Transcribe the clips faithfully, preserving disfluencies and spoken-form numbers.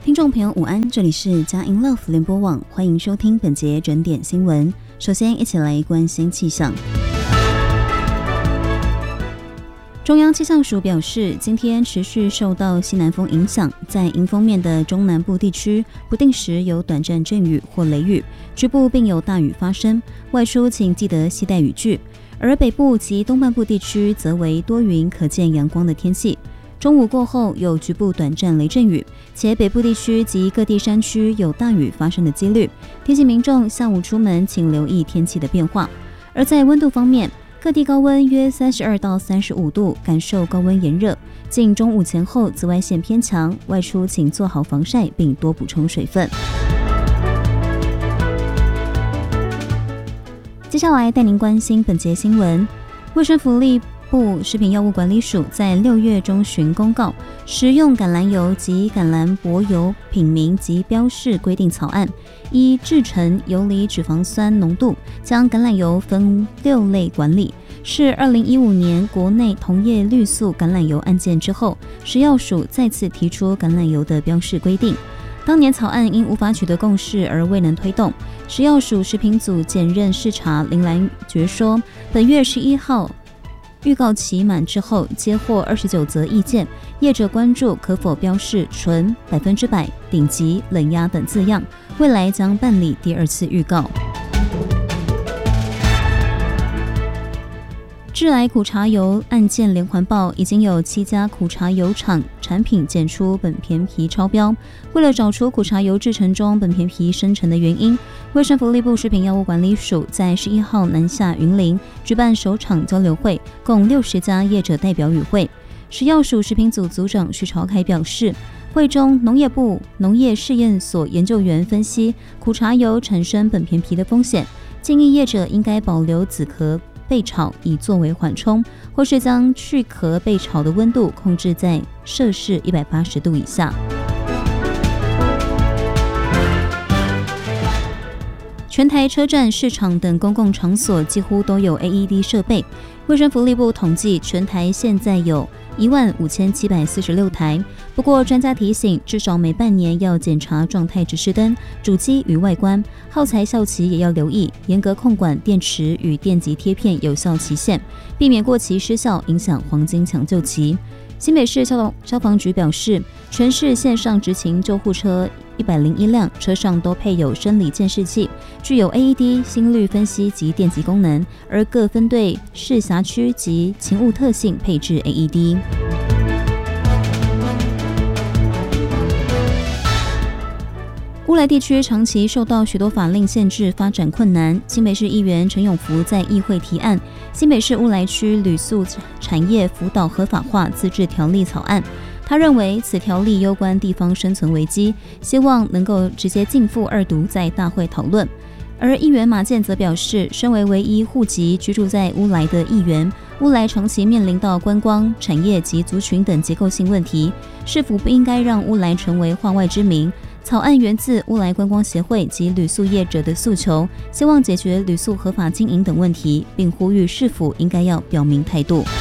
听众朋友午安，这里是佳音 Love 联播网，欢迎收听本节整点新闻。首先一起来关心气象。中央气象署表示，今天持续受到西南风影响，在迎风面的中南部地区不定时有短暂阵雨或雷雨，局部并有大雨发生，外出请记得携带雨具。而北部及东半部地区则为多云可见阳光的天气，中午过后有局部短暂雷阵雨，且北部地区及各地山区有大雨发生的几率，提醒民众下午出门请留意天气的变化。而在温度方面，各地高温约三十二到三十五度，感受高温炎热。近中午前后紫外线偏强，外出请做好防晒并多补充水分。接下来带您关心本节新闻。卫生福利部食品药物管理署在六月中旬公告食用橄榄油及橄榄柏油品名及标示规定草案，依制成游离脂肪酸浓度，将橄榄油分六类管理。是二零一五年国内同业绿素橄榄油案件之后，食药署再次提出橄榄油的标示规定。当年草案因无法取得共识而未能推动，食药署食品组检任视察林兰觉说，本月十一号预告期满之后，接获二十九则意见，业者关注可否标示纯、百分之百、顶级、冷压等字样，未来将办理第二次预告。致癌苦茶油案件连环爆，已经有七家苦茶油厂产品检出苯醅皮超标。为了找出苦茶油制成中苯醅皮生成的原因，卫生福利部食品药物管理署在十一号南下云林举办首场交流会，共六十家业者代表与会。食药署食品组组长徐朝凯表示，会中农业部农业试验所研究员分析苦茶油产生苯醅皮的风险，建议业者应该保留籽壳备炒以作为缓冲，或是将去壳备炒的温度控制在摄氏一百八十度以下。全台车站、市场等公共场所几乎都有 A E D 设备。卫生福利部统计，全台现在有一万五千七百四十六台。不过，专家提醒，至少每半年要检查状态指示灯、主机与外观，耗材效期也要留意，严格控管电池与电极贴片有效期限，避免过期失效，影响黄金抢救期。新北市消消防局表示，全市线上执勤救护车一百零一辆，车上都配有生理监视器，具有 A E D 心率分析及电极功能，而各分队视辖区及勤务特性配置 A E D。乌来地区长期受到许多法令限制，发展困难。新北市议员陈永福在议会提案新北市乌来区旅宿产业辅导合法化自治条例草案。他认为此条例攸关地方生存危机，希望能够直接进赴二读，在大会讨论。而议员马健则表示，身为唯一户籍居住在乌来的议员，乌来长期面临到观光、产业及族群等结构性问题，是否不应该让乌来成为化外之名？草案源自乌来观光协会及旅宿业者的诉求，希望解决旅宿合法经营等问题，并呼吁市府应该要表明态度。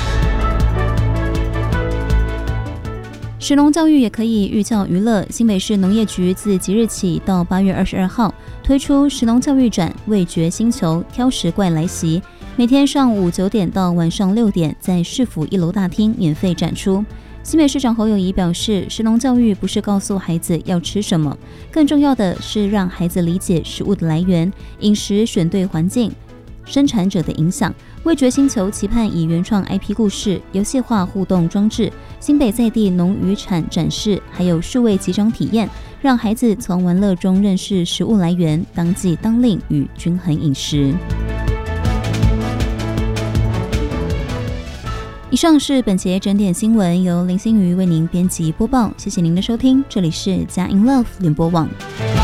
食农教育也可以寓教于乐。新北市农业局自即日起到八月二十二号推出食农教育展，味觉星球挑食怪来袭，每天上午九点到晚上六点，在市府一楼大厅免费展出。新北市长侯友宜表示，食农教育不是告诉孩子要吃什么，更重要的是让孩子理解食物的来源、饮食选对环境、生产者的影响。味觉星球期盼以原创 I P 故事、游戏化互动装置、新北在地农渔产展示，还有数位集章体验，让孩子从玩乐中认识食物来源、当季当令与均衡饮食。以上是本节整点新闻，由林心瑜为您编辑播报，谢谢您的收听，这里是佳音 Love 联播网。